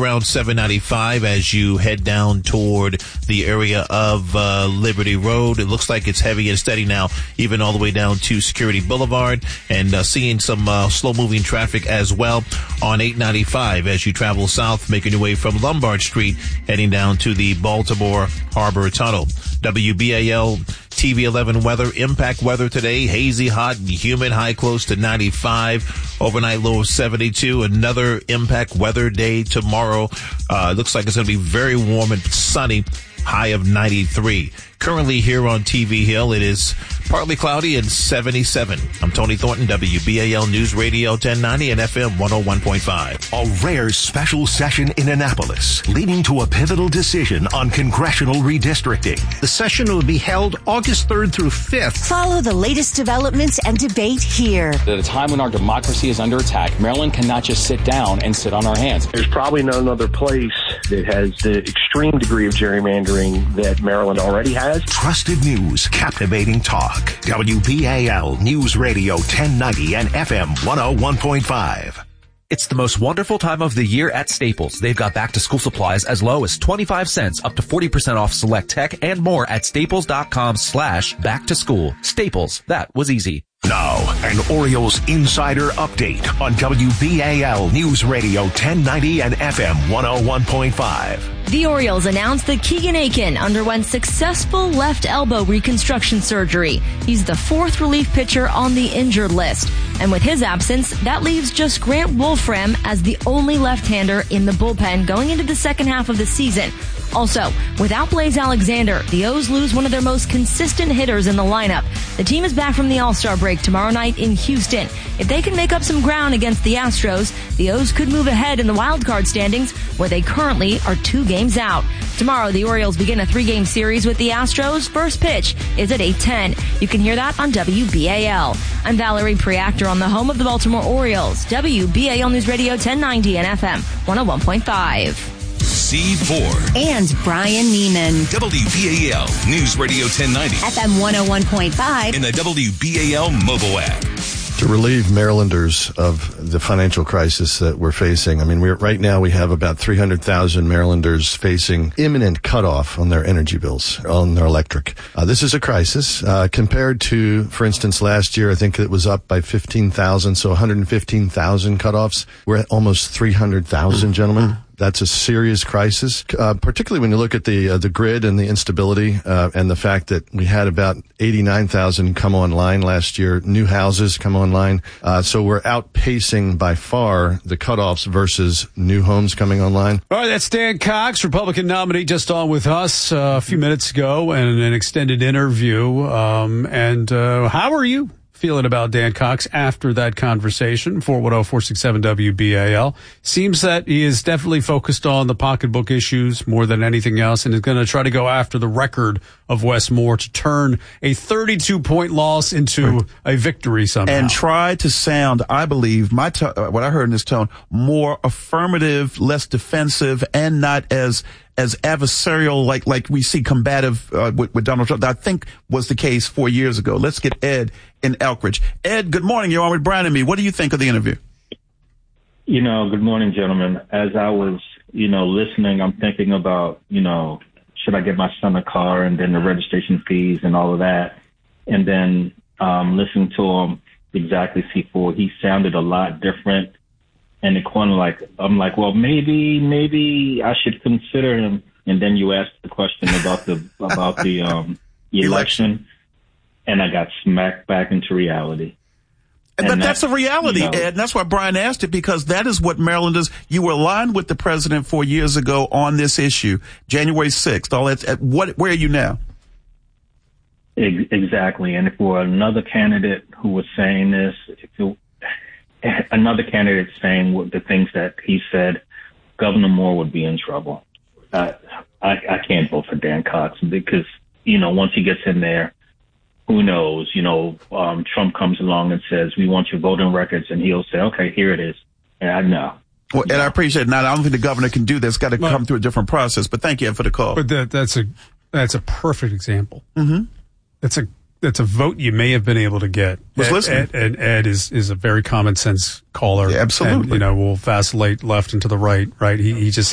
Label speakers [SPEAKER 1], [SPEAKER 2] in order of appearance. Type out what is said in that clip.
[SPEAKER 1] around 795 as you head down toward the area of Liberty Road. It looks like it's heavy and steady now, even all the way down to Security Boulevard, and seeing some slow-moving traffic as well on 895 as you travel south, making your way from Lombard Street, heading down to the Baltimore Harbor Tunnel. WBAL TV 11 weather, impact weather today, hazy, hot, and humid, high close to 95, overnight low of 72. Another impact weather day tomorrow. Looks like it's going to be very warm and sunny, high of 93. Currently here on TV Hill, it is partly cloudy and 77. I'm Tony Thornton, WBAL News Radio 1090 and FM 101.5.
[SPEAKER 2] A rare special session in Annapolis, leading to a pivotal decision on congressional redistricting.
[SPEAKER 3] The session will be held August 3rd through 5th.
[SPEAKER 4] Follow the latest developments and debate here.
[SPEAKER 5] At a time when our democracy is under attack, Maryland cannot just sit down and sit on our hands.
[SPEAKER 6] There's probably no other place that has the extreme degree of gerrymandering that Maryland already has.
[SPEAKER 2] Trusted news, captivating talk. WBAL News Radio 1090 and FM 101.5.
[SPEAKER 7] It's the most wonderful time of the year at Staples. They've got back-to-school supplies as low as 25 cents, up to 40% off select tech, and more at staples.com/back-to-school. Staples, that was easy.
[SPEAKER 2] Now, an Orioles insider update on WBAL News Radio 1090 and FM 101.5.
[SPEAKER 8] The Orioles announced that Keegan Aiken underwent successful left elbow reconstruction surgery. He's the fourth relief pitcher on the injured list. And with his absence, that leaves just Grant Wolfram as the only left-hander in the bullpen going into the second half of the season. Also, without Blaze Alexander, the O's lose one of their most consistent hitters in the lineup. The team is back from the All-Star break tomorrow night in Houston. If they can make up some ground against the Astros, the O's could move ahead in the wildcard standings, where they currently are 2 games out. Tomorrow, the Orioles begin a 3-game series with the Astros. First pitch is at 8:10. You can hear that on WBAL. I'm Valerie Preactor on the home of the Baltimore Orioles, WBAL News Radio 1090 and FM 101.5.
[SPEAKER 9] C4
[SPEAKER 4] and Brian Neiman.
[SPEAKER 9] WBAL News Radio 1090
[SPEAKER 4] FM 101.5
[SPEAKER 9] in the WBAL mobile app.
[SPEAKER 10] To relieve Marylanders of the financial crisis that we're facing, I mean, right now we have about 300,000 Marylanders facing imminent cutoff on their energy bills, on their electric. This is a crisis. Compared to, for instance, last year, I think it was up by 15,000, so 115,000 cutoffs. We're at almost 300,000, gentlemen. That's a serious crisis, particularly when you look at the grid and the instability, and the fact that we had about 89,000 come online last year, new houses come online. So we're outpacing by far the cutoffs versus new homes coming online.
[SPEAKER 11] All right, that's Dan Cox, Republican nominee, just on with us a few minutes ago and an extended interview. How are you feeling about Dan Cox after that conversation? 410-467-WBAL. Seems that he is definitely focused on the pocketbook issues more than anything else, and is going to try to go after the record of Wes Moore to turn a 32-point loss into a victory somehow.
[SPEAKER 12] And try to sound, I believe, what I heard in this tone, more affirmative, less defensive, and not as adversarial, like we see combative with Donald Trump. That I think was the case 4 years ago. Let's get Ed in Elkridge. Ed, good morning. You're on with Brian and me. What do you think of the interview?
[SPEAKER 13] Good morning, gentlemen. As I was, listening, I'm thinking about, should I get my son a car, and then the registration fees and all of that. And then listening to him, exactly C4, he sounded a lot different. And it kind of I'm like, well, maybe I should consider him. And then you asked the question about the election, and I got smacked back into reality.
[SPEAKER 12] But that's a reality, Ed. And that's why Brian asked it, because that is what Marylanders, you were aligned with the president 4 years ago on this issue, January 6th. All that. Where are you now?
[SPEAKER 13] Exactly. And if we were another candidate who was saying this, another candidate saying the things that he said, Governor Moore would be in trouble. I can't vote for Dan Cox because, once he gets in there, who knows, Trump comes along and says, we want your voting records, and he'll say, okay, here it is. And I know.
[SPEAKER 12] Well, and I appreciate it. Now, I don't think the governor can do that. It's got to come through a different process. But thank you, Ed, for the call.
[SPEAKER 11] But that's a perfect example.
[SPEAKER 12] Mm-hmm.
[SPEAKER 11] That's a vote you may have been able to get. Ed is a very common sense caller.
[SPEAKER 12] Yeah, absolutely.
[SPEAKER 11] And, will vacillate left and to the right. He just